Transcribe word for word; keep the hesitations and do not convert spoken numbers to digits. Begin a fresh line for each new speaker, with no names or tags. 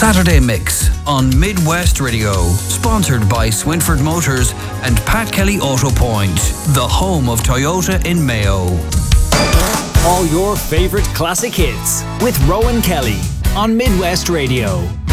Saturday Mix on Midwest Radio. Sponsored by Swinford Motors and Pat Kelly Auto Point, the home of Toyota in Mayo.
All your favourite classic hits with Rowan Kelly on Midwest Radio.